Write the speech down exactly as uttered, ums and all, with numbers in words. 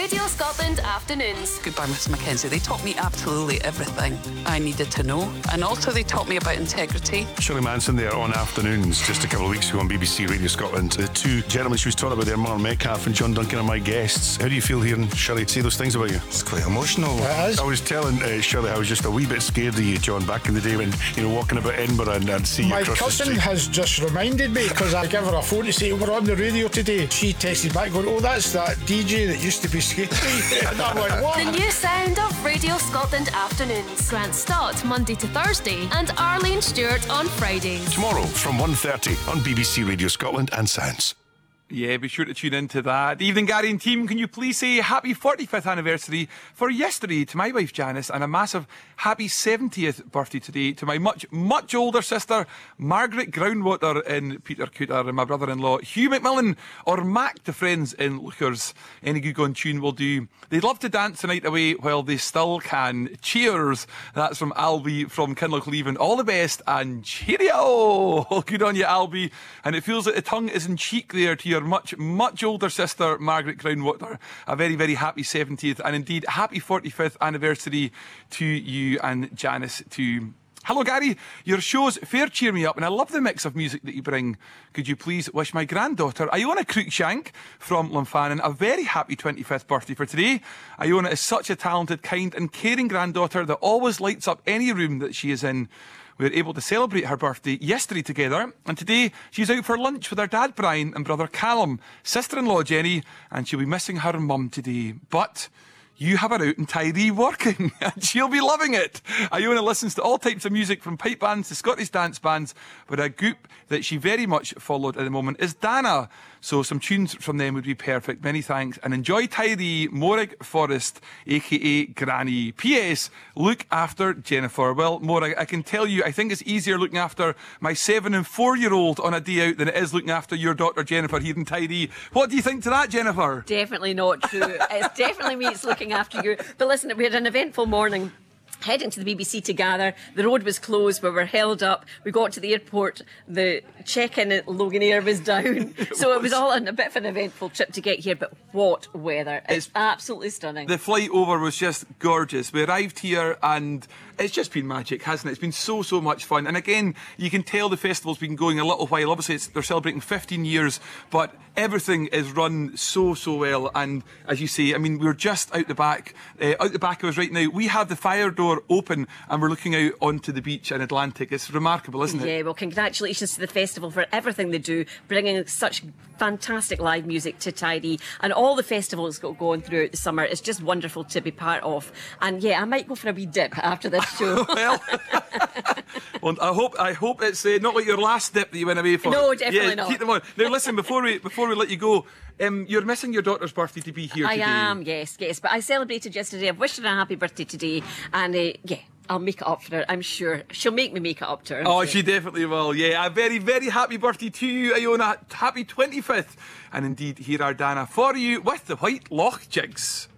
Radio Scotland Afternoons. Goodbye, Miss Mackenzie. They taught me absolutely everything I needed to know. And also they taught me about integrity. Shirley Manson there on Afternoons just a couple of weeks ago on B B C Radio Scotland. The two gentlemen she was talking about there, Mark Metcalf and John Duncan, are my guests. How do you feel hearing Shirley say those things about you? It's quite emotional. It is. I was telling uh, Shirley I was just a wee bit scared of you, John, back in the day when, you know, walking about Edinburgh and I'd see my you across the cousin street. has just reminded me, because I gave her a phone to say we're on the radio today. She texted back going, oh, that's that D J that used to be skating. And I went, what? The new sound of Radio Scotland Afternoons. Grant Stott Monday to Thursday and Arlene Stewart on Fridays. Tomorrow from one thirty on B B C Radio Scotland and Sounds. Yeah, be sure to tune into that. Evening, Gary and team. Can you please say happy forty-fifth anniversary for yesterday to my wife Janice, and a massive happy seventieth birthday today to my much, much older sister Margaret Groundwater in Peter Cooter, and my brother-in-law Hugh McMillan, or Mac to friends in Lookers. Any good going tune will do. They'd love to dance the night away while they still can. Cheers. That's from Albie from Kinlochleven. All the best and cheerio. Good on you, Albie. And it feels like the tongue is in cheek there to your much, much older sister, Margaret Groundwater. A very, very happy seventieth and indeed happy forty-fifth anniversary to you and Janice too. Hello, Gary. Your shows fair cheer me up, and I love the mix of music that you bring. Could you please wish my granddaughter, Iona Cruikshank from Lunfannon, a very happy twenty-fifth birthday for today. Iona is such a talented, kind and caring granddaughter that always lights up any room that she is in. We were able to celebrate her birthday yesterday together, and today she's out for lunch with her dad Brian and brother Callum, sister-in-law Jenny, and she'll be missing her mum today. But you have her out in Tiree working, and she'll be loving it. Iona listens to all types of music, from pipe bands to Scottish dance bands, but a group that she very much followed at the moment is Dana. So some tunes from them would be perfect. Many thanks, and enjoy Tiree, Morag Forest, aka Granny. P S. Look after Jennifer. Well, Morag, I can tell you, I think it's easier looking after my seven and four year old on a day out than it is looking after your daughter Jennifer here in Tiree. What do you think to that, Jennifer? Definitely not true. It's definitely me. It's looking after you. But listen, we had an eventful morning. Heading to the B B C to gather. The road was closed, we were held up. We got to the airport, the check-in at Loganair was down. So it was all a bit of an eventful trip to get here, but what weather. It's, it's absolutely stunning. The flight over was just gorgeous. We arrived here and it's just been magic, hasn't it? It's been so, so much fun. And again, you can tell the festival's been going a little while. Obviously, it's, they're celebrating fifteen years, but everything is run so, so well. And as you say, I mean, we're just out the back. Uh, out the back of us right now, we have the fire door open and we're looking out onto the beach in Atlantic. It's remarkable, isn't it? Yeah, well, congratulations to the festival for everything they do, bringing such fantastic live music to Tiree, and all the festivals got going throughout the summer. It's just wonderful to be part of. And yeah, I might go for a wee dip after this show. Well, well, I hope I hope it's uh, not like your last dip that you went away for. No, definitely yeah, not. Keep them on. Now, listen, before we before we let you go, um, you're missing your daughter's birthday to be here I today. I am, yes, yes. But I celebrated yesterday. I've wished her a happy birthday today, and uh, yeah, I'll make it up for her. I'm sure she'll make me make it up to her. Oh, she definitely will. Yeah, a very, very happy birthday to you, Iona. Happy twenty-fifth. And indeed, here are Dana for you with the White Loch Jigs.